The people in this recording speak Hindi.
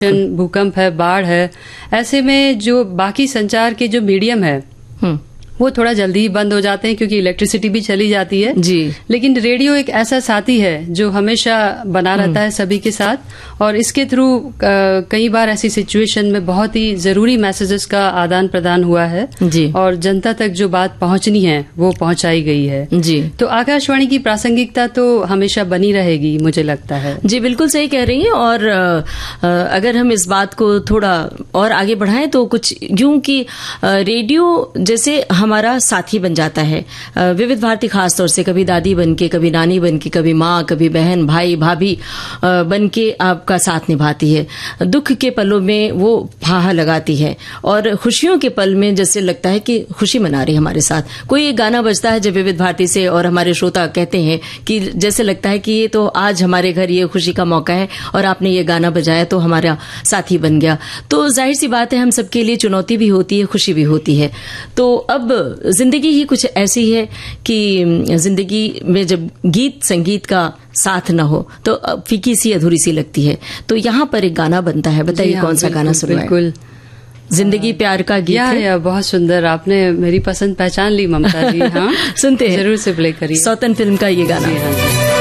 भूकंप है, बाढ़ है, ऐसे में जो बाकी संचार के जो मीडियम है वो थोड़ा जल्दी ही बंद हो जाते हैं क्योंकि इलेक्ट्रिसिटी भी चली जाती है जी। लेकिन रेडियो एक ऐसा साथी है जो हमेशा बना रहता है सभी के साथ, और इसके थ्रू कई बार ऐसी सिचुएशन में बहुत ही जरूरी मैसेजेस का आदान प्रदान हुआ है जी। और जनता तक जो बात पहुंचनी है वो पहुंचाई गई है जी। तो आकाशवाणी की प्रासंगिकता तो हमेशा बनी रहेगी, मुझे लगता है। जी बिल्कुल सही कह रही हैं। और अगर हम इस बात को थोड़ा और आगे बढ़ाएं तो कुछ यूं कि रेडियो जैसे हमारा साथी बन जाता है। विविध भारती खास तौर से कभी दादी बनके, कभी नानी बनके, कभी माँ, कभी बहन, भाई, भाभी बनके आपका साथ निभाती है। दुख के पलों में वो फाहा लगाती है और खुशियों के पल में जैसे लगता है कि खुशी मना रही है हमारे साथ। कोई एक गाना बजता है जब विविध भारती से और हमारे श्रोता कहते हैं कि जैसे लगता है कि ये तो आज हमारे घर ये खुशी का मौका है और आपने ये गाना बजाया तो हमारा साथी बन गया। तो जाहिर सी बात है हम सबके लिए चुनौती भी होती है, खुशी भी होती है। तो अब जिंदगी ही कुछ ऐसी है कि जिंदगी में जब गीत संगीत का साथ न हो तो फीकी सी अधूरी सी लगती है। तो यहाँ पर एक गाना बनता है, बताइए कौन सा गाना सुनवाएं? बिल्कुल, जिंदगी प्यार का गीत है। या बहुत सुंदर, आपने मेरी पसंद पहचान ली ममता जी। हाँ सुनते हैं, जरूर से प्ले करिए। सौतन फिल्म का ये गाना।